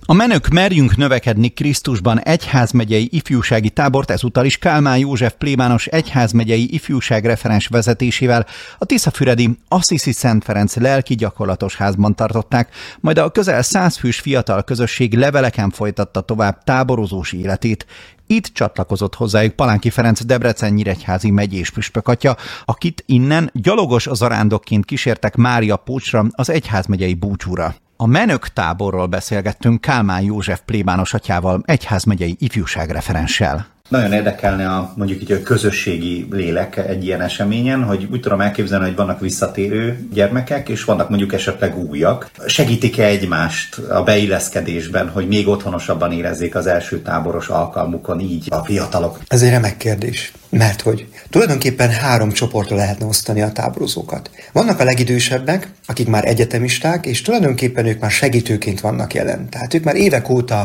A Menők merjünk növekedni Krisztusban egyházmegyei ifjúsági tábort ezúttal is Kálmán József plébános egyházmegyei ifjúság referens vezetésével a tiszafüredi Assisi Szent Ferenc lelki gyakorlatos házban tartották, majd a közel 100 fős fiatal közösség leveleken folytatta tovább táborozós életét. Itt csatlakozott hozzájuk Palánki Ferenc Debrecen-Nyíregyházi megyés püspökatya, akit innen gyalogos zarándokként kísértek Mária Pócsra, az egyházmegyei búcsúra. A Menők táborról beszélgettünk Kálmán József plébános atyával, egyházmegyei ifjúságreferenssel. Nagyon érdekelne mondjuk így a közösségi lélek egy ilyen eseményen, hogy úgy tudom elképzelni, hogy vannak visszatérő gyermekek, és vannak mondjuk esetleg újak. Segítik-e egymást a beilleszkedésben, hogy még otthonosabban érezzék az első táboros alkalmukon így a fiatalok? Ez egy remek kérdés. Mert hogy tulajdonképpen 3 csoportra lehetne osztani a táborozókat. Vannak a legidősebbek, akik már egyetemisták, és tulajdonképpen ők már segítőként vannak jelen. Tehát ők már évek óta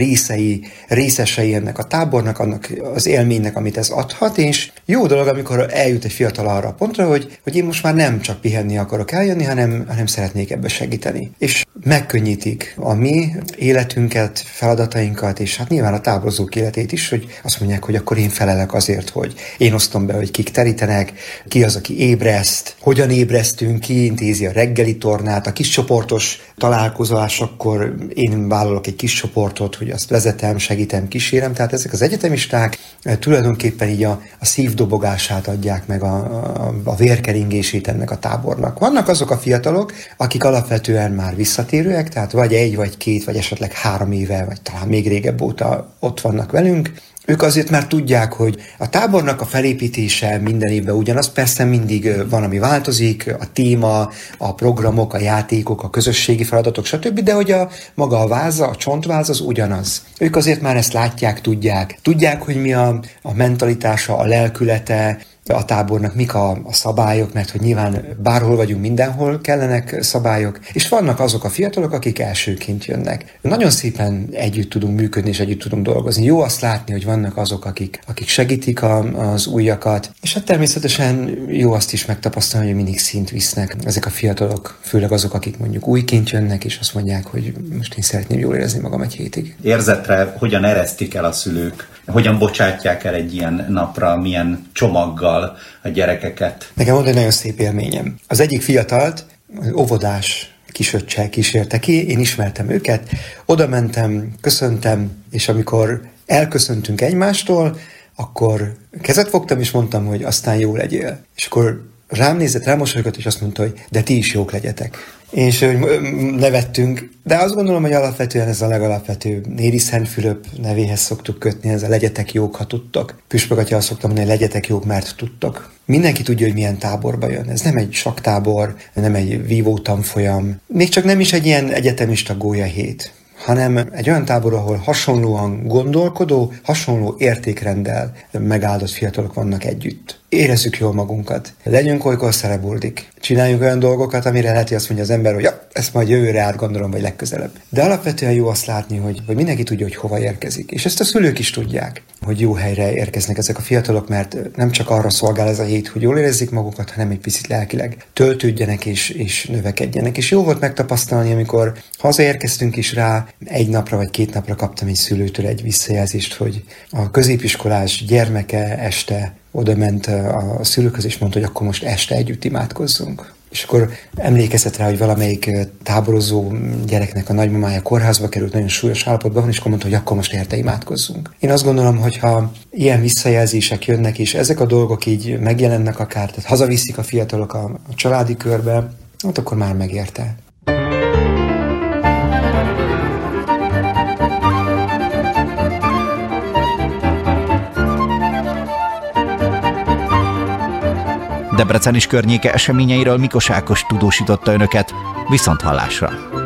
részesei ennek a tábornak, annak az élménynek, amit ez adhat, és jó dolog, amikor eljut egy fiatal arra a pontra, hogy én most már nem csak pihenni akarok eljönni, hanem szeretnék ebbe segíteni. És megkönnyítik a mi életünket, feladatainkat, és hát nyilván a táborozók életét is, hogy azt mondják, hogy akkor én felelek azért, hogy én osztom be, hogy kik terítenek, ki az, aki ébreszt, hogyan ébresztünk, ki intézi a reggeli tornát, a kis csoportos találkozásakkor én vállalok egy kis csoportot, hogy azt vezetem, segítem, kísérem. Tehát ezek az egyetemisták tulajdonképpen így a szívdobogását adják meg, a vérkeringését ennek a tábornak. Vannak azok a fiatalok, akik alapvetően már visszatérőek, tehát vagy 1, vagy 2, vagy esetleg 3 éve, vagy talán még régebb óta ott vannak velünk. Ők azért már tudják, hogy a tábornak a felépítése minden évben ugyanaz, persze mindig van, ami változik, a téma, a programok, a játékok, a közösségi feladatok, stb., de hogy maga a váza, a csontváz az ugyanaz. Ők azért már ezt látják, tudják, hogy mi a mentalitása, a lelkülete a tábornak, mik a szabályok, mert hogy nyilván bárhol vagyunk, mindenhol kellenek szabályok, és vannak azok a fiatalok, akik elsőként jönnek. Nagyon szépen együtt tudunk működni, és együtt tudunk dolgozni. Jó azt látni, hogy vannak azok, akik segítik az újakat, és hát természetesen jó azt is megtapasztalni, hogy mindig szint visznek ezek a fiatalok, főleg azok, akik mondjuk újként jönnek, és azt mondják, hogy most én szeretném jól érezni magam egy hétig. Érzetre hogyan eresztik el a szülők? Hogyan bocsátják el egy ilyen napra, milyen csomaggal a gyerekeket? Nekem volt egy nagyon szép élményem. Az egyik fiatalt óvodás kisöccsel kísérte ki, én ismertem őket, oda mentem, köszöntem, és amikor elköszöntünk egymástól, akkor kezet fogtam, és mondtam, hogy aztán jó legyél. És akkor rám nézett, rámosolygott, és azt mondta, hogy de ti is jók legyetek. És nevettünk, de azt gondolom, hogy alapvetően ez a legalapvetőbb. Néri Szent Fülöp nevéhez szoktuk kötni, ez a legyetek jók, ha tudtok. Püspökatya azt szoktam mondani, hogy legyetek jók, mert tudtok. Mindenki tudja, hogy milyen táborba jön. Ez nem egy saktábor, nem egy vívó tanfolyam, még csak nem is egy ilyen egyetemista gólyahét, hanem egy olyan tábor, ahol hasonlóan gondolkodó, hasonló értékrenddel megáldott fiatalok vannak együtt. Érezzük jól magunkat. Legyünk olykor szerebuldik. Csináljunk olyan dolgokat, amire lehet, hogy azt mondja az ember, hogy ja, ezt majd jövőre átgondolom, vagy legközelebb. De alapvetően jó azt látni, hogy mindenki tudja, hogy hova érkezik. És ezt a szülők is tudják, hogy jó helyre érkeznek ezek a fiatalok, mert nem csak arra szolgál ez a hét, hogy jól érezzék magukat, hanem egy picit lelkileg töltődjenek és növekedjenek. És jó volt megtapasztalni, amikor hazaérkeztünk is rá, 1 napra vagy 2 napra kaptam egy szülőtől egy visszajelzést, hogy a középiskolás gyermeke este oda ment a szülőkhöz, és mondta, hogy akkor most este együtt imádkozzunk. És akkor emlékezett rá, hogy valamelyik táborozó gyereknek a nagymamája kórházba került, nagyon súlyos állapotban van, és akkor mondta, hogy akkor most érte imádkozzunk. Én azt gondolom, hogy ha ilyen visszajelzések jönnek, és ezek a dolgok így megjelennek akár, tehát hazaviszik a fiatalok a családi körbe, hát akkor már megérte. Debrecen és környéke eseményeiről Mikos Ákos tudósította önöket. Viszonthallásra!